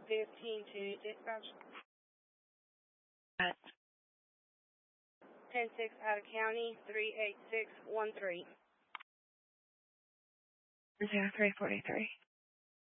15 to dispatch. 10-6 out of county, 38613. 0343.